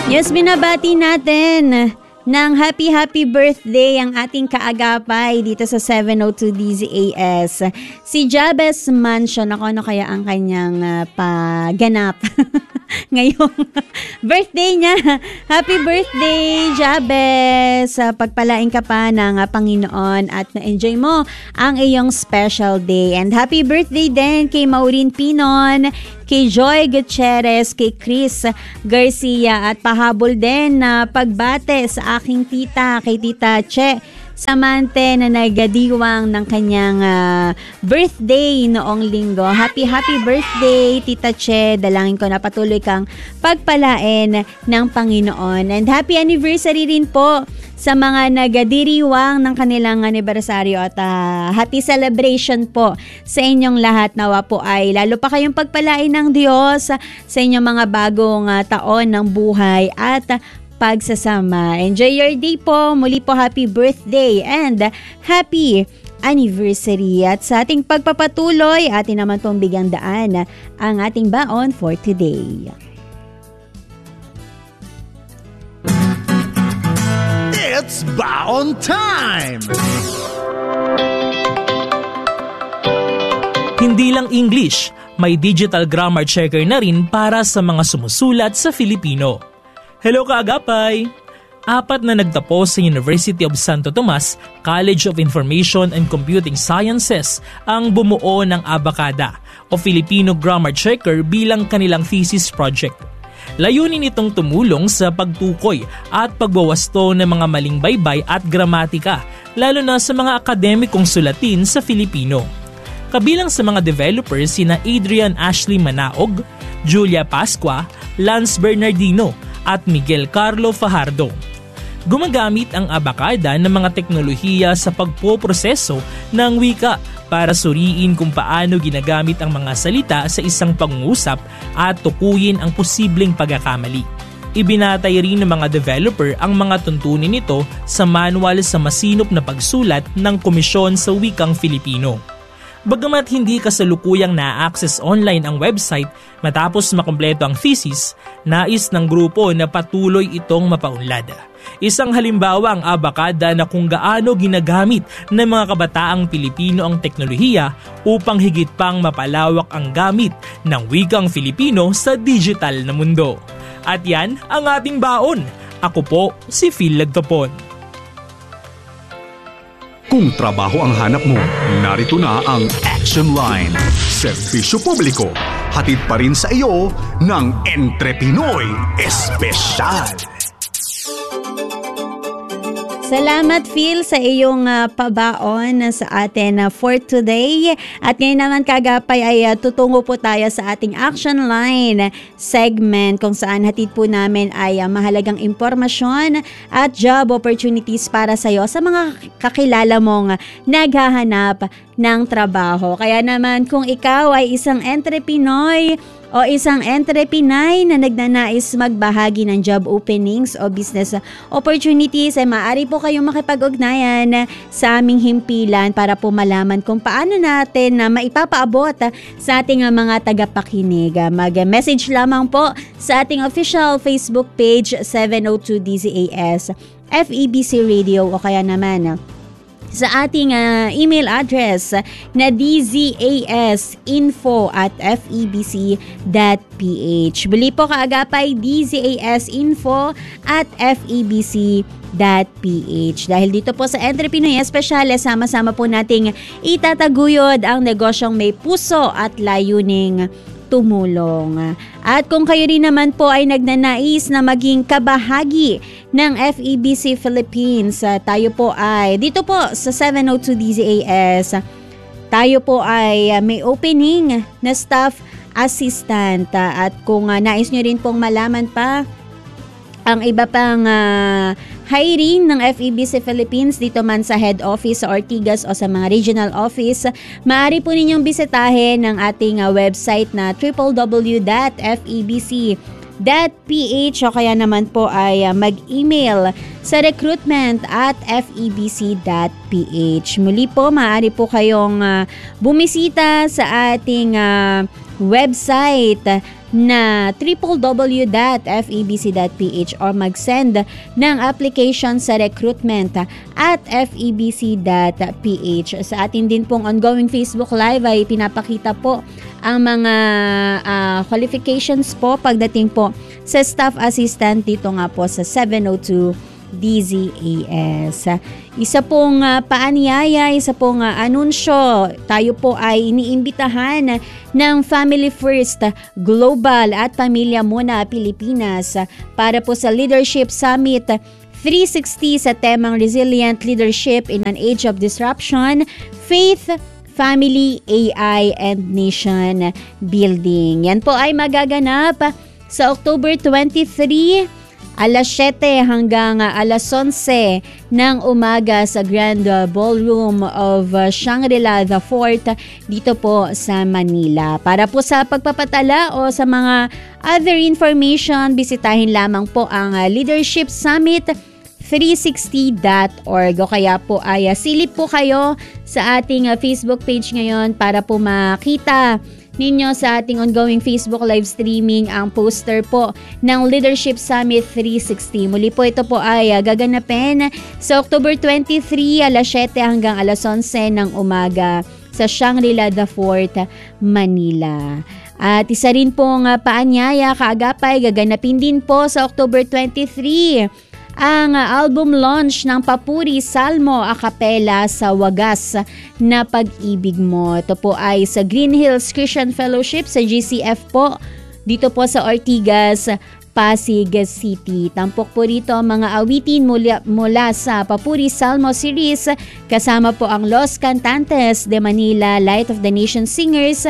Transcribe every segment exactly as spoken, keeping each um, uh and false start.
Yes, binabati natin ng happy happy birthday ang ating kaagapay dito sa seven oh two D Z A S. Si Jabez Mansion, ako ano kaya ang kanyang uh, paganap ngayong birthday niya. Happy birthday, Jabez! Uh, pagpalain ka pa ng uh, Panginoon at na-enjoy mo ang iyong special day. And happy birthday din kay Maureen Pinon, kay Joy Gutierrez, kay Chris Garcia, at pahabol din na pagbate sa aking tita, kay Tita Che Samante na nagadiwang ng kanyang uh, birthday noong linggo. Happy happy birthday, Tita Che. Dalangin ko na patuloy kang pagpalain ng Panginoon. And happy anniversary rin po sa mga nagadiriwang ng kanilang anibersaryo at uh, happy celebration po sa inyong lahat. Nawa po ay lalo pa kayong pagpalain ng Diyos sa inyong mga bagong uh, taon ng buhay at uh, pagsasama. Enjoy your day po. Muli po happy birthday and happy anniversary. At sa ating pagpapatuloy, atin naman pong bigyang daan ang ating baon for today. It's baon time! Hindi lang English, may digital grammar checker na rin para sa mga sumusulat sa Filipino. Hello kaagapay! Apat na nagtapos sa University of Santo Tomas College of Information and Computing Sciences ang bumuo ng Abacada o Filipino Grammar Checker bilang kanilang thesis project. Layunin itong tumulong sa pagtukoy at pagwawasto ng mga maling baybay at gramatika, lalo na sa mga akademikong sulatin sa Filipino. Kabilang sa mga developers sina Adrian Ashley Manaog, Julia Pascua, Lance Bernardino at Miguel Carlo Fajardo. Gumagamit ang Abacada ng mga teknolohiya sa pagpoproseso ng wika para suriin kung paano ginagamit ang mga salita sa isang pangungusap at tukuyin ang posibleng pagkakamali. Ibinatay rin ng mga developer ang mga tuntunin nito sa manual sa masinop na pagsulat ng Komisyon sa Wikang Filipino. Bagamat hindi kasalukuyang na-access online ang website matapos makumpleto ang thesis, nais ng grupo na patuloy itong mapaunlad. Isang halimbawa ang Abacada na kung gaano ginagamit ng mga kabataang Pilipino ang teknolohiya upang higit pang mapalawak ang gamit ng wikang Filipino sa digital na mundo. At yan ang ating baon. Ako po si Phil Lagtapon. Kung trabaho ang hanap mo, narito na ang Action Line. Serbisyo publiko, hatid pa rin sa iyo ng Entre Pinoy Espesyal. Salamat Phil sa iyong uh, pabaon sa atin uh, for today. At ngayon naman kagapay ay uh, tutungo po tayo sa ating Action Line segment kung saan hatid po namin ay uh, mahalagang impormasyon at job opportunities para sa iyo sa mga kakilala mong uh, naghahanap ng trabaho. Kaya naman kung ikaw ay isang entrepreneur o isang entrepreneur na nagnanais magbahagi ng job openings o business opportunities, ay maaari po kayong makipag-ugnayan sa aming himpilan para po malaman kung paano natin na maipapaabot sa ating mga tagapakinig. Mag-message lamang po sa ating official Facebook page seven oh two D Z A S F E B C Radio o kaya naman sa ating uh, email address na d z a s info at f e b c dot p h. Buli po kaagapay d z a s info at f e b c dot p h. Dahil dito po sa Entre Pinoy Espesyal, sama-sama po nating itataguyod ang negosyong may puso at layuning tumulong. At kung kayo rin naman po ay nagnanais na maging kabahagi ng F E B C Philippines, uh, tayo po ay dito po sa seven oh two D Z A S, tayo po ay uh, may opening na staff assistant. Uh, at kung uh, nais nyo rin pong malaman pa ang iba pang uh, hiring ng F E B C Philippines dito man sa head office sa Ortigas o sa mga regional office, maaari po ninyong bisitahin ang ating uh, website na w w w dot f e b c dot p h o kaya naman po ay uh, mag-email sa recruitment at f e b c dot p h. Muli po, maaari po kayong uh, bumisita sa ating uh, website na w w w dot f e b c dot p h or mag-send ng application sa recruitment at f e b c dot p h. Sa atin din pong ongoing Facebook Live ay pinapakita po ang mga uh, qualifications po pagdating po sa staff assistant dito nga po sa seven oh two D Z A S. Isa pong uh, paanyaya, isa pong uh, anunsyo, tayo po ay iniimbitahan ng Family First Global at Pamilya Muna Pilipinas para po sa Leadership Summit three sixty sa temang Resilient Leadership in an Age of Disruption, Faith, Family, A I, and Nation Building. Yan po ay magaganap sa October twenty-third, alas siyete hanggang alas onse ng umaga sa Grand Ballroom of Shangri-La the Fort dito po sa Manila. Para po sa pagpapatala o sa mga other information, bisitahin lamang po ang Leadership Summit three sixty dot org o kaya po ay silip po kayo sa ating Facebook page ngayon para po makita ninyo sa ating ongoing Facebook live streaming ang poster po ng Leadership Summit three sixty. Muli po ito po ay uh, gaganapin sa October twenty-third, alas siyete hanggang alas onse ng umaga sa Shangri-La the Fort, Manila. At isa rin pong uh, paanyaya, kaagapay, gaganapin din po sa October twenty-third ang album launch ng Papuri Salmo a Cappella sa Wagas na Pag-ibig Mo. Ito po ay sa Green Hills Christian Fellowship sa G C F po, dito po sa Ortigas, Pasig City. Tampok po rito ang mga awitin mula, mula sa Papuri Salmo series, kasama po ang Los Cantantes de Manila, Light of the Nation Singers,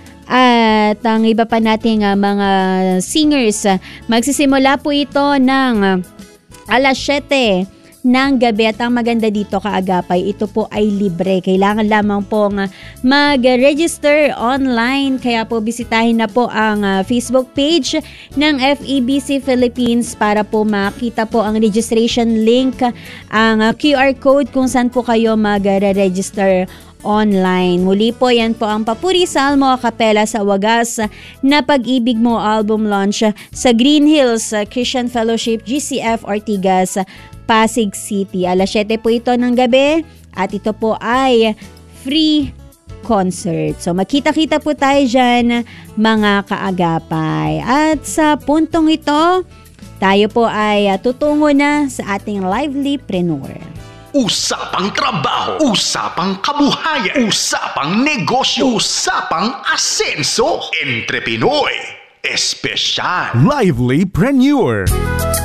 at ang iba pa nating uh, mga singers. Magsisimula po ito ng alas siyete ng gabi at ang maganda dito kaagapay, ito po ay libre. Kailangan lamang pong mag-register online, kaya po bisitahin na po ang Facebook page ng F E B C Philippines para po makita po ang registration link, ang Q R code kung saan po kayo mag-register online. Muli po, yan po ang Papuri Salmo a Cappella sa Wagas na Pag-ibig Mo album launch sa Green Hills Christian Fellowship, G C F Ortigas, Pasig City. alas siyete po ito ng gabi at ito po ay free concert. So magkita-kita po tayo dyan, mga kaagapay. At sa puntong ito, tayo po ay tutungo na sa ating Livelypreneur. Usapang trabaho, usapang kabuhayan, usapang negosyo, usapang asenso. Entrepinoy Espesyal. Livelypreneur.